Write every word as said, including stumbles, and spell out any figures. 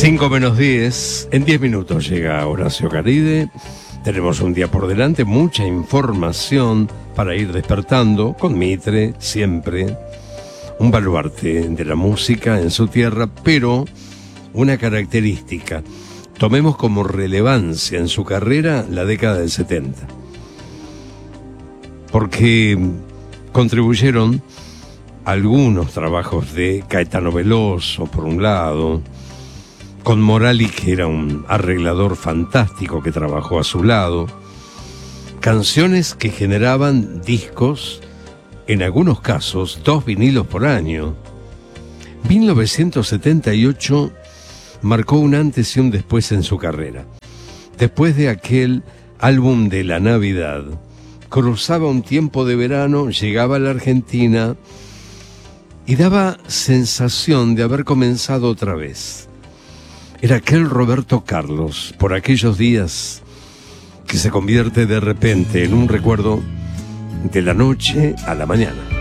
cinco menos diez, en diez minutos llega Horacio Caride. Tenemos un día por delante, mucha información para ir despertando con Mitre, siempre un baluarte de la música en su tierra, pero una característica. Tomemos como relevancia en su carrera la década del setenta, porque contribuyeron algunos trabajos de Caetano Veloso, por un lado, con Morali, que era un arreglador fantástico que trabajó a su lado, canciones que generaban discos, en algunos casos, dos vinilos por año. mil novecientos setenta y ocho marcó un antes y un después en su carrera. Después de aquel álbum de la Navidad, cruzaba un tiempo de verano, llegaba a la Argentina y daba sensación de haber comenzado otra vez. Era aquel Roberto Carlos, por aquellos días, que se convierte de repente en un recuerdo de la noche a la mañana.